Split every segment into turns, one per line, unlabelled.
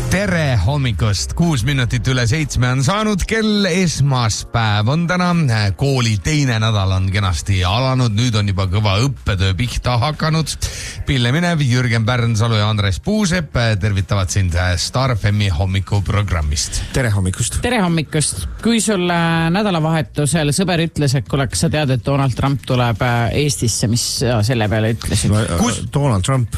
Tere hommikust, 6 minutit üle 7 on saanud kell, esmaspäev on täna, kooli teine nädal on kenasti alanud, nüüd on juba kõva õppetöö pihta hakanud. Pille Minev, Jürgen Pärnsalu ja Andres Puusepp tervitavad sind Star FMi hommikuprogrammist.
Tere hommikust.
Tere hommikust. Kui sul nädalavahetusel sõber ütles, et kuule, kas sa tead, et Donald Trump tuleb Eestisse, mis selle peale ütlesid?
Donald Trump.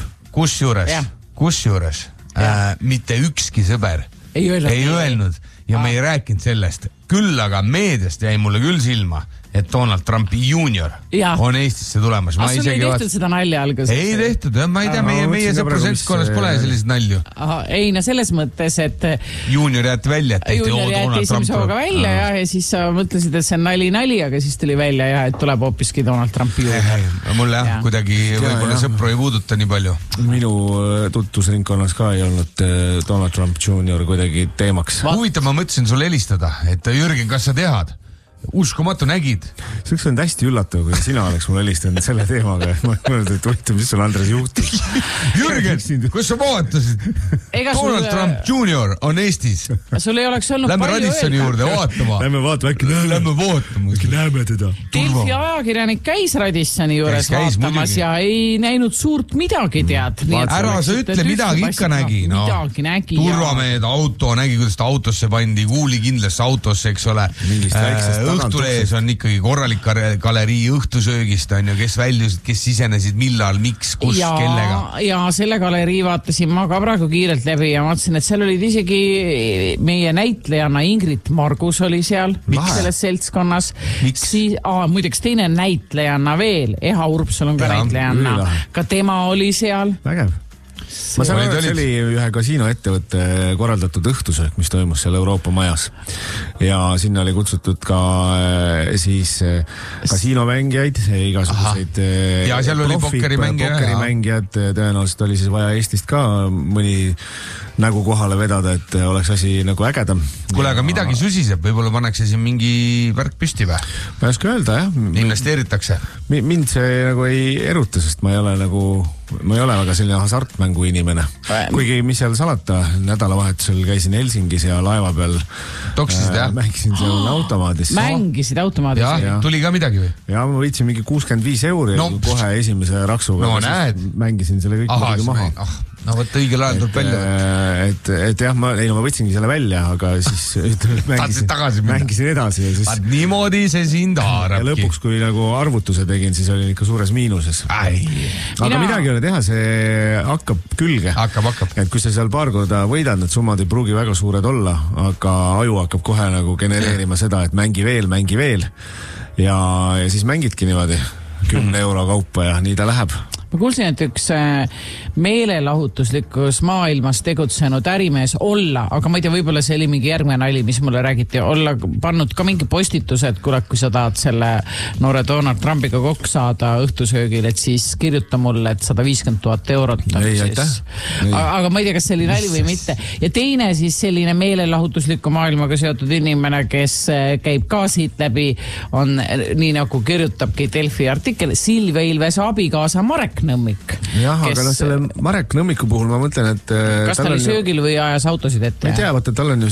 Kusjuures? Mitte ükski sõber ei öelnud ja me ei rääkinud sellest. Küll aga meediast jäi mulle küll silma, et Donald Trump Junior on Eestisse tulemas.
Sul ei tehtud seda nalja alguses?
Ei tehtud, ma ei tea, meie sõpruseltskonnas pole sellist nalju.
Ei, no selles mõttes, et
Junior jäeti välja, et
Junior jäeti esimese hooga välja ja siis sa mõtlesid, et see on nali, aga siis tuli välja ja et tuleb hoopiski Donald Trumpi juurde.
Mulle kuidagi võib-olla sõpru ei puuduta nii palju.
Minu tutvusringkonnas ka ei olnud Donald Trump Junior kuidagi teemaks.
Huvitav, ma mõtlesin sulle helistada, et Jürgen, kas sa tead? Uskumatu nägid.
See on hästi üllatav, kui sina oleks mulle helistanud selle teemaga. Ma mõelnud, et võitu, mis sul Andres juhtus.
Jürgen, kus sa vaatasid? Donald Trump Junior on Eestis.
Sul ei oleks olnud
Lähme
palju
Radissoni juurde vaatama.
Lähme vaatama, äkki näeme teda.
Delfi ajakirjanik käis Radissoni juures vaatamas ja ei näinud suurt midagi, tead.
Ära sa ütle, midagi ikka nägi. Turvamehed, auto, nägi, kuidas ta autosse pandi, kuuli kindlasse autosse, eks ole. Õhtulees on ikkagi korralik galerii õhtusöögist, on ju, kes väljusid, kes sisenesid, millal, miks, kus, kellega. Ja selle galerii vaatasin ma ka praegu kiirelt läbi ja vaatasin, et seal olid isegi meie näitlejanna Ingrid Margus oli seal selles seltskonnas. Muideks teine näitlejanna veel, Eha Urbsul on ka näitlejanna. Ka tema oli seal.
Vägev. Ma saan aru, et see oli ühe kasiinoettevõtte korraldatud õhtusöök, mis toimus seal Euroopa majas. Ja sinna oli kutsutud ka siis kasiinomängijaid, igasuguseid
ja seal oli
pokkerimängijad. Tõenäoliselt oli siis vaja Eestist ka mõni nägu kohale vedada, et oleks asi nagu ägedam.
Kuule, aga midagi susiseb, võib-olla pannakse siin mingi värk püsti või?
Ma ei oska öelda, jah.
Investeeritakse?
Mind see nagu ei eruta, sest ma ei ole väga selline hasartmängu inimene. Kuigi mis seal salata, nädalavahetusel käisin Helsingis ja laeva peal mängisin seal automaadis.
Mängisid automaadis?
Ja, tuli ka midagi või?
Ja ma võitsin mingi 65 € ja kohe esimese raksuga mängisin selle kõik muidugi maha.
No võt õigel ajal tuleb välja.
Et jah, ma võtsingi selle välja, aga siis mängisin edasi.
Niimoodi see sind haarabki.
Ja lõpuks, kui nagu arvutuse tegin, siis olin ikka suures miinuses. Aga midagi ei ole teha, see hakkab külge.
Hakkab.
Et kui sa seal paar korda võidad, need summad ei pruugi väga suured olla, aga aju hakkab kohe nagu genereerima seda, et mängi veel. Ja siis mängidki niimoodi 10 € kaupa ja nii ta läheb.
Ma kuulsin, et üks meelelahutuslikus maailmas tegutsenud ärimees olla, aga ma ei tea, võib-olla see oli mingi järgmine nali, mis mulle räägiti, olla pannud ka mingi postituse, et kuule, kui sa tahad selle noore Donald Trumpiga kokku saada õhtusöögil, et siis kirjuta mulle, et 150 000 €. Aga ma ei tea, kas see oli nali või mitte. Ja teine siis selline meelelahutusliku maailmaga seotud inimene, kes käib ka siit läbi, on nii nagu kirjutabki Delfi artikkel, Silvia Ilvese abikaasa Marek Nõmmik.
Jah, aga selle Marek Nõmmiku puhul ma mõtlen, et
kas ta oli söögil või ajas autosid ette?
Ma ei tea, vaata, tal on ju